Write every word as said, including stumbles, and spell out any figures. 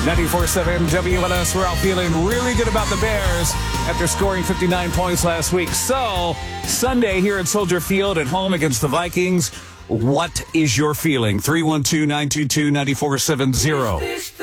ninety-four point seven W L S. We're all feeling really good about the Bears after scoring fifty-nine points last week. So, Sunday here at Soldier Field at home against the Vikings. What is your feeling? three one two, nine two two, nine four seven zero.